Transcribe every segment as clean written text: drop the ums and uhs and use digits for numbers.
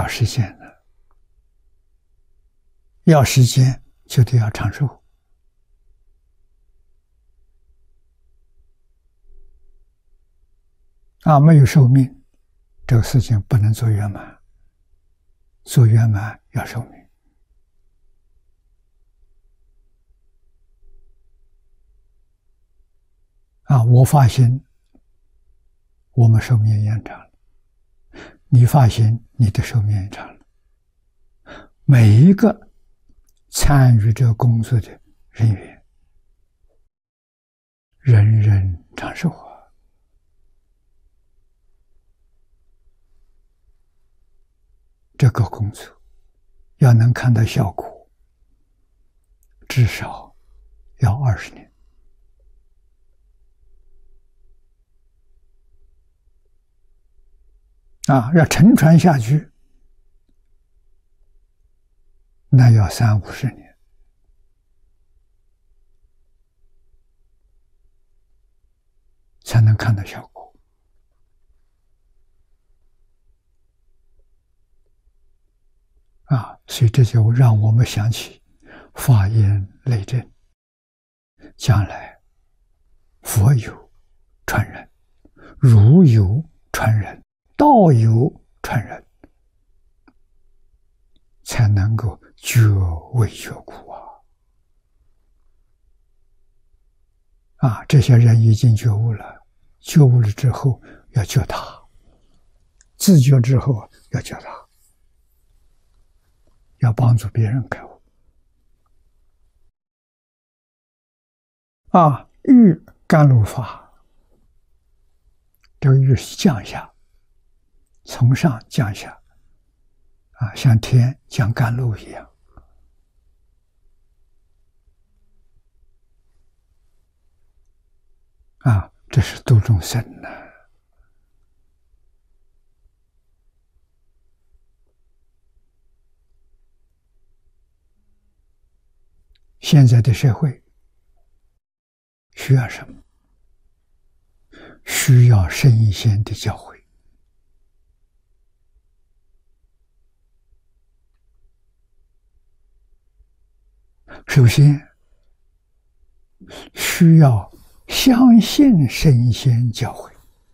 要实现的，要实现就得要长寿。没有寿命，这个事情不能做圆满。做圆满要寿命。我发心，我们寿命延长了；你发心，你的寿命延长了。每一个参与这个工作的人员，人人长寿啊！这个工作要能看到效果，至少要20年。要承传下去，那要30-50年。才能看到效果。所以这就让我们想起华严内证，将来佛有传人，儒有传人，道有传人，才能够觉为觉苦这些人已经觉悟了，觉悟了之后要觉他，自觉之后要觉他，要帮助别人开悟。欲甘露法，这个欲是降下，从上降下，像天降甘露一样。这是度众生呢。现在的社会需要什么？需要圣贤的教诲。首先，需要相信圣贤教诲。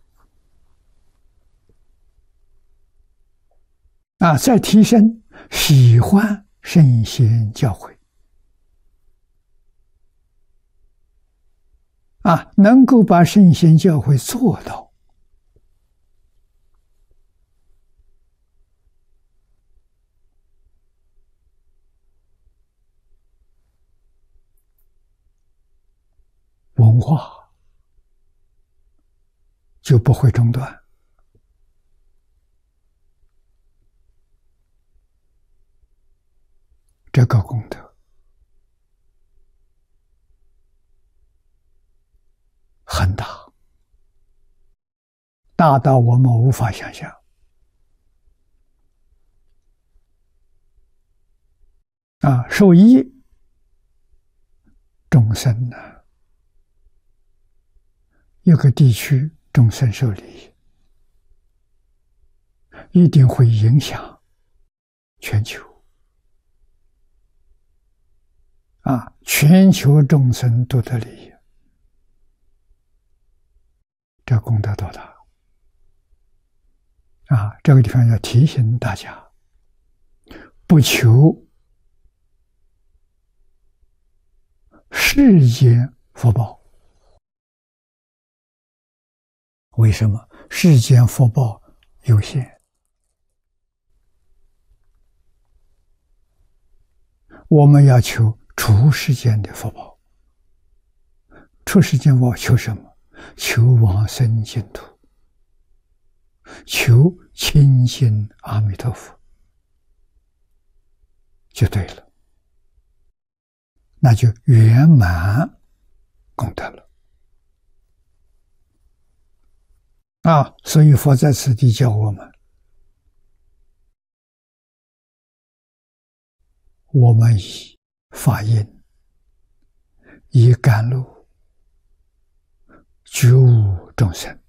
再提升喜欢圣贤教诲。能够把圣贤教诲做到，文化就不会中断。这个功德很大，大到我们无法想象。受益众生呢，一个地区众生受利益，一定会影响全球。全球众生都得利益，这功德多大！这个地方要提醒大家，不求世间福报。为什么？世间福报有限，我们要求出世间的福报。出世间福报求什么？求往生净土，求亲近阿弥陀佛，就对了，那就圆满功德了。所以佛在此地教我们，我们以法印，以甘露觉悟众生，